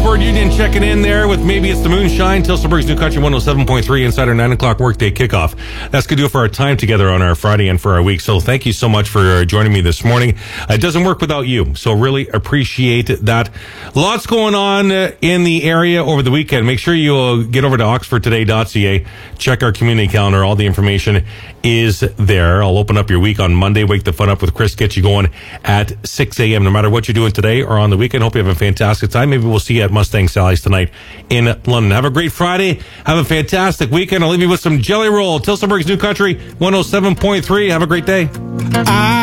Oxford Union checking in there with Maybe It's the Moonshine. Tilsonburg's New Country 107.3 inside our 9 o'clock workday kickoff. That's going to do it for our time together on our Friday and for our week. So thank you so much for joining me this morning. It doesn't work without you, so really appreciate that. Lots going on in the area over the weekend. Make sure you get over to oxfordtoday.ca. Check our community calendar. All the information is there. I'll open up your week on Monday. Wake the fun up with Chris. Get you going at 6 a.m. No matter what you're doing today or on the weekend. Hope you have a fantastic time. Maybe we'll see you at Mustang Sally's tonight in London. Have a great Friday. Have a fantastic weekend. I'll leave you with some Jelly Roll. Tilsonburg's New Country 107.3. Have a great day.